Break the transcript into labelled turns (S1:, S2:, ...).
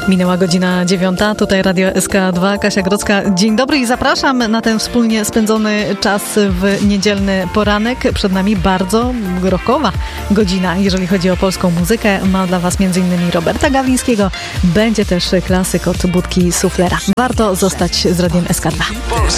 S1: Minęła godzina 9, tutaj Radio SK2, Kasia Grodzka. Dzień dobry i zapraszam na ten wspólnie spędzony czas w niedzielny poranek. Przed nami bardzo rockowa godzina, jeżeli chodzi o polską muzykę. Ma dla Was m.in. Roberta Gawlińskiego. Będzie też klasyk od Budki Suflera. Warto zostać z Radiem SK2.